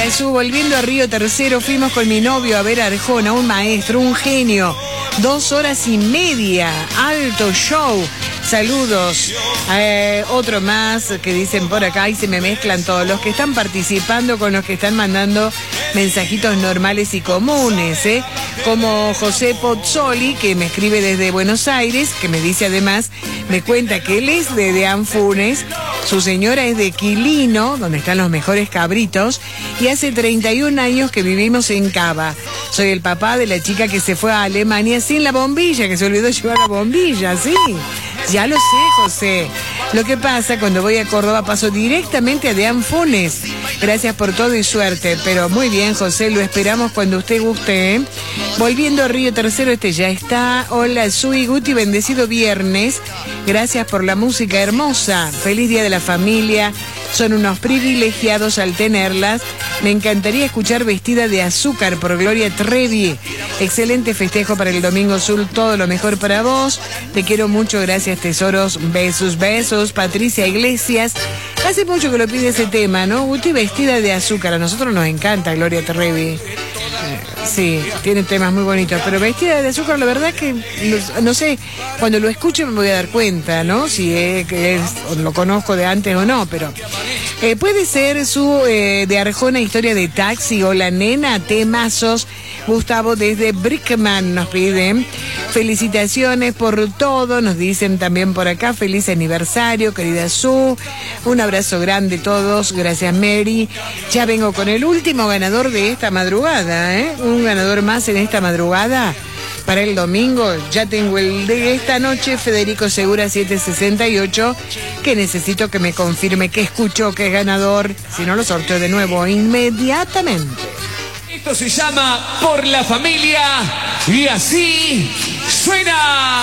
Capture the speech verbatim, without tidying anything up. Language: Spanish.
Hola, Su, volviendo a Río Tercero, fuimos con mi novio a ver a Arjona, un maestro, un genio. Dos horas y media, alto show. Saludos. Eh, otro más que dicen por acá y se me mezclan todos los que están participando con los que están mandando mensajitos normales y comunes, ¿eh? Como José Pozzoli, que me escribe desde Buenos Aires, que me dice además, me cuenta que él es de Deán Funes, su señora es de Quilino, donde están los mejores cabritos, y hace treinta y un años que vivimos en Cava. Soy el papá de la chica que se fue a Alemania sin la bombilla, que se olvidó llevar la bombilla, ¿sí? Ya lo sé, José. Lo que pasa, cuando voy a Córdoba paso directamente a Deán Funes. Gracias por todo y suerte. Pero muy bien, José, lo esperamos cuando usted guste, ¿eh? Volviendo a Río Tercero, este ya está. Hola, Sui, Guti, bendecido viernes. Gracias por la música hermosa. Feliz Día de la Familia. Son unos privilegiados al tenerlas. Me encantaría escuchar Vestida de Azúcar por Gloria Trevi. Excelente festejo para el Domingo Azul. Todo lo mejor para vos. Te quiero mucho. Gracias, tesoros. Besos, besos. Patricia Iglesias. Hace mucho que lo pide ese tema, ¿no? Guti, Vestida de Azúcar. A nosotros nos encanta Gloria Trevi. Sí, tiene temas muy bonitos, pero Vestida de Azúcar, la verdad que, no, no sé, cuando lo escuche me voy a dar cuenta, ¿no? Si es, que es, lo conozco de antes o no, pero eh, puede ser su eh, de Arjona, Historia de Taxi, o La Nena, temazos. Gustavo desde Brickman nos piden felicitaciones por todo, nos dicen también por acá, feliz aniversario, querida Su, un abrazo grande a todos, gracias Mary. Ya vengo con el último ganador de esta madrugada, ¿eh? Un ganador más en esta madrugada para el domingo. Ya tengo el de esta noche, Federico Segura siete sesenta y ocho, que necesito que me confirme que escuchó que es ganador, si no lo sorteo de nuevo inmediatamente. Esto se llama Por la Familia y así suena.